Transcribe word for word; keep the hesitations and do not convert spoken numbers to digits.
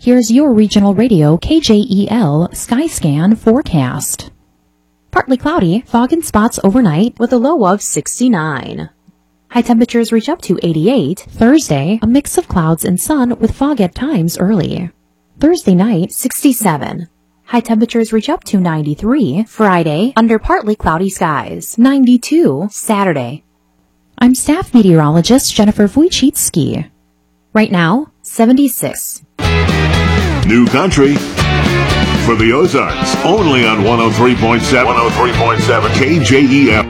here's your regional radio K J E L Skyscan forecast. Partly cloudy, fog and spots overnight with a low of sixty-nine. High temperatures reach up to eighty-eight. Thursday, a mix of clouds and sun with fog at times early. Thursday night, sixty-seven. High temperatures reach up to ninety-three. Friday, under partly cloudy skies, ninety-two. Saturday. I'm staff meteorologist Jennifer Wojcicki. Right now, seventy-six. New country for the Ozarks, only on one oh three point seven, one oh three point seven K J E L.